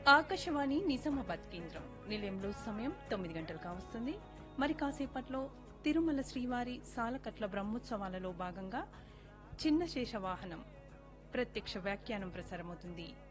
ఆకాశవాణి నిజామాబాద్ కేంద్రం నిలయంలో సమయం 9 గంటలు కావస్తుంది. మరి కాసేపట్లో తిరుమల శ్రీవారి సాలకట్ల బ్రహ్మోత్సవాలలో భాగంగా చిన్న శేష వాహనం ప్రత్యక్ష వ్యాఖ్యానం ప్రసారమవుతుంది.